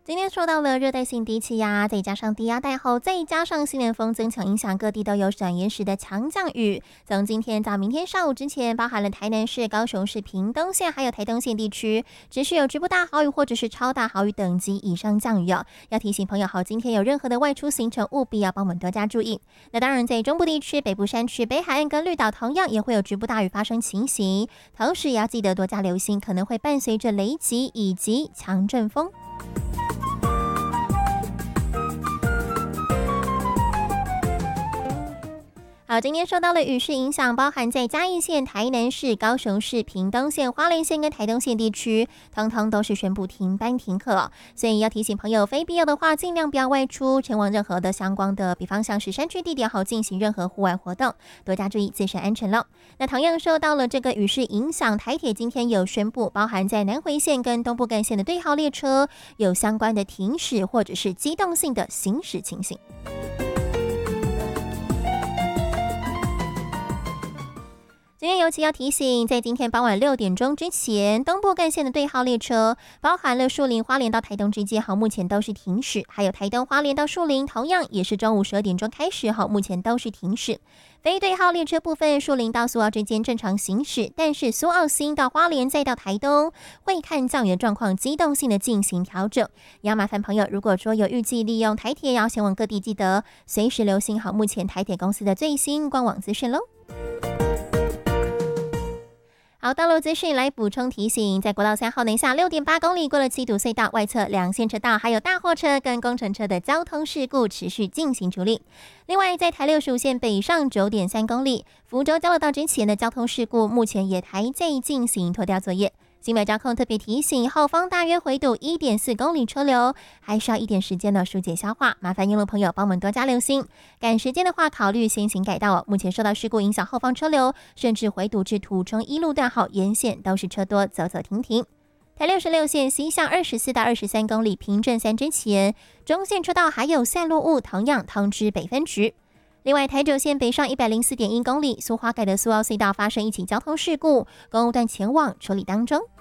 今天受到了热带性低气压，再加上低压带后，再加上西南风增强影响，各地都有转延时的强降雨。从今天到明天上午之前，包含了台南市、高雄市、屏东县还有台东县地区，只是有局部大豪雨或者是超大豪雨等级以上降雨哦。要提醒朋友好，今天有任何的外出行程，务必要帮我们多加注意。那当然，在中部地区、北部山区、北海岸跟绿岛，同样也会有局部大雨发生情形，同时也要记得多加留心，可能会伴随着雷击以及强阵风。好，今天受到了雨势影响，包含在嘉义县、台南市、高雄市、屏东县、花莲县跟台东县地区，通通都是宣布停班停课哦。所以要提醒朋友，非必要的话，尽量不要外出，前往任何的相关的，比方像是山区地点，好进行任何户外活动，多加注意自身安全了。那同样受到了这个雨势影响，台铁今天有宣布，包含在南回线跟东部干线的对号列车有相关的停驶或者是机动性的行驶情形。今天尤其要提醒，在今天傍晚6点钟之前，东部干线的对号列车，包含了树林花莲到台东之间，好，目前都是停驶；还有台东花莲到树林，同样也是中午12点钟开始，好，目前都是停驶。非对号列车部分，树林到苏澳之间正常行驶，但是苏澳新到花莲再到台东，会看降雨的状况，机动性的进行调整。也要麻烦朋友，如果说有预计利用台铁要前往各地，记得随时留心好目前台铁公司的最新官网资讯喽。好，道路资讯来补充提醒，在国道3号南下6.8公里过了七堵隧道外侧2线车道，还有大货车跟工程车的交通事故持续进行处理。另外，在台65线北上9.3公里福州交流道之前的交通事故，目前也还在进行拖吊作业。新北交控特别提醒，后方大约回堵1.4公里车流，还需要一点时间的疏解消化，麻烦用路朋友帮我们多加留心。赶时间的话，考虑先行改道哦。目前受到事故影响，后方车流甚至回堵至土城一路段，好，沿线都是车多，走走停停。台66线西向24到23公里平镇3之前，中线车道还有散落物，同样通知北分局。另外，台九线北上104.1公里苏花改的苏澳隧道发生一起交通事故，公务段前往处理当中。